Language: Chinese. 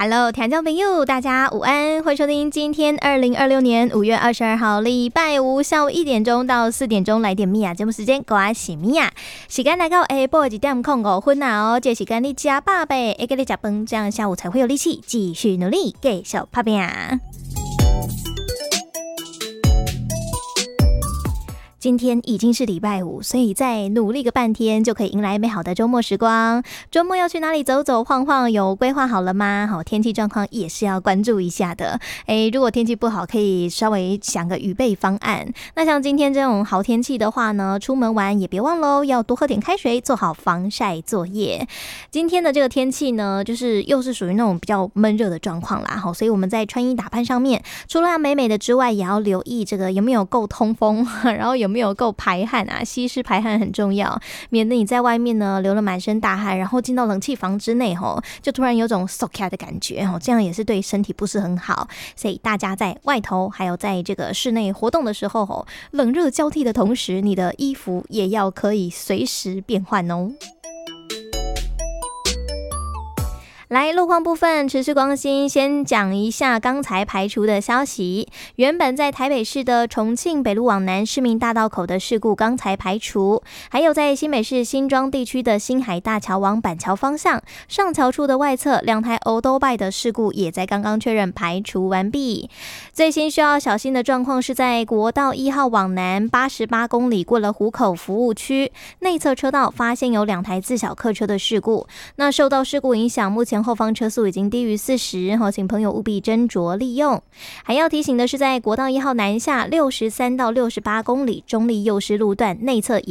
Hello， 听众朋友，大家午安，欢迎收听今天2026年5月22号礼拜五下午1点钟到4点钟来点米娅节目时间，我是米娅。时间来到下晡1点05分哦，这时间你吃饱呗，会给你吃饭，这样下午才会有力气继续努力，继续打拼。今天已经是礼拜五，所以再努力个半天就可以迎来美好的周末时光。周末要去哪里走走晃晃，有规划好了吗？好，天气状况也是要关注一下的。如果天气不好，可以稍微想个预备方案。那像今天这种好天气的话呢，出门玩也别忘喽，要多喝点开水，做好防晒作业。今天的这个天气呢，就是又是属于那种比较闷热的状况啦。好，所以我们在穿衣打扮上面，除了要美美的之外，也要留意这个有没有够通风，然后有没有够排汗啊，吸湿排汗很重要，免得你在外面呢流了满身大汗，然后进到冷气房之内就突然有种缩起来的感觉这样也是对身体不是很好。所以大家在外头还有在这个室内活动的时候冷热交替的同时，你的衣服也要可以随时变换哦。来，路况部分持续关心，先讲一下刚才排除的消息。原本在台北市的重庆北路往南市民大道口的事故刚才排除，还有在新北市新庄地区的新海大桥往板桥方向上桥处的外侧2台欧都拜的事故也在刚刚确认排除完毕。最新需要小心的状况是在国道1号往南88公里过了湖口服务区内侧车道发现有2台自小客车的事故，那受到事故影响，目前后方车速已经低于40，请朋友务必斟酌利用。还要提醒的是，在国道1号南下63到68公里中立幼师路段内侧